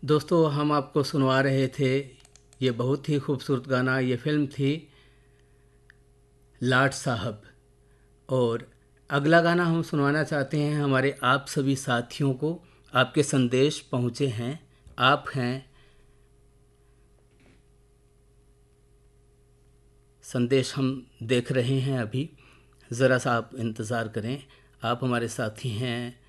दोस्तों, हम आपको सुनवा रहे थे ये बहुत ही खूबसूरत गाना। ये फिल्म थी लाट साहब। और अगला गाना हम सुनवाना चाहते हैं हमारे आप सभी साथियों को। आपके संदेश पहुँचे हैं। आप हैं, संदेश हम देख रहे हैं अभी। ज़रा सा आप इंतज़ार करें। आप हमारे साथी हैं